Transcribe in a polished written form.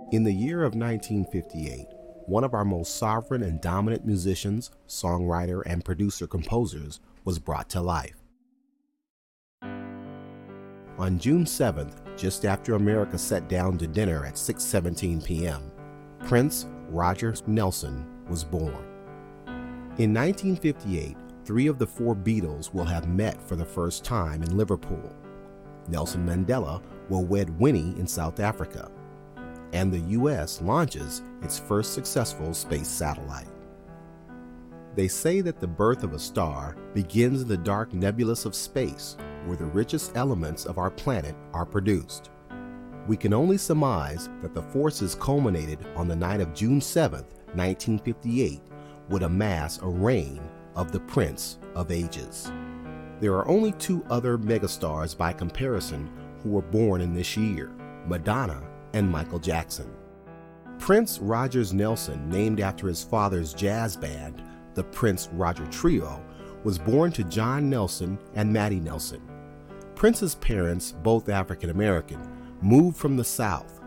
In the year of 1958, one of our most sovereign and dominant musicians, songwriter, and producer-composers was brought to life. On June 7th, just after America sat down to dinner at 6:17 p.m., Prince Roger Nelson was born. In 1958, 3 of the 4 Beatles will have met for the first time in Liverpool. Nelson Mandela will wed Winnie in South Africa, and the U.S. launches its first successful space satellite. They say that the birth of a star begins in the dark nebulous of space, where the richest elements of our planet are produced. We can only surmise that the forces culminated on the night of June 7, 1958, would amass a reign of the Prince of Ages. There are only 2 other megastars by comparison who were born in this year, Madonna and Michael Jackson. Prince Rogers Nelson, named after his father's jazz band, the Prince Roger Trio, was born to John Nelson and Mattie Nelson. Prince's parents, both African American, moved from the South